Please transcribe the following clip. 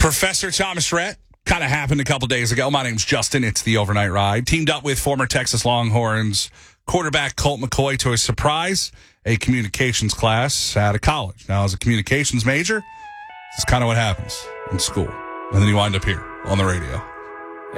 Professor Thomas Rhett, kind of happened a couple days ago. My name's Justin. It's the Overnight Ride. Teamed up with former Texas Longhorns quarterback Colt McCoy to a surprise, a communications class at a college. Now, as a communications major, this is kind of what happens in school. And then you wind up here on the radio.